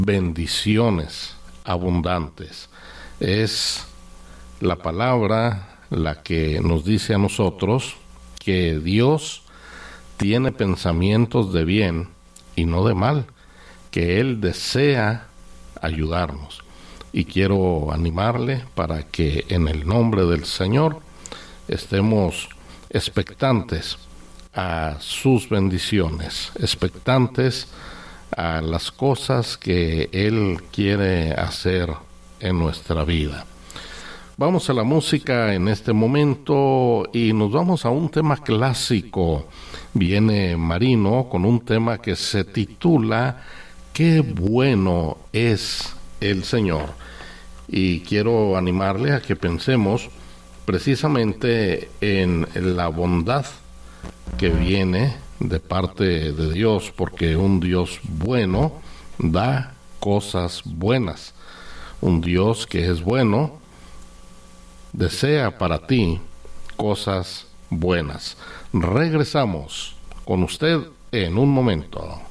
bendiciones abundantes. Es la palabra la que nos dice a nosotros que Dios tiene pensamientos de bien y no de mal, que Él desea ayudarnos. Y quiero animarle para que en el nombre del Señor estemos expectantes a sus bendiciones, expectantes a las cosas que Él quiere hacer en nuestra vida. Vamos a la música en este momento y nos vamos a un tema clásico. Viene Marino con un tema que se titula "Qué bueno es el Señor". Y quiero animarle a que pensemos precisamente en la bondad que viene de parte de Dios, porque un Dios bueno da cosas buenas. Un Dios que es bueno desea para ti cosas buenas. Regresamos con usted en un momento.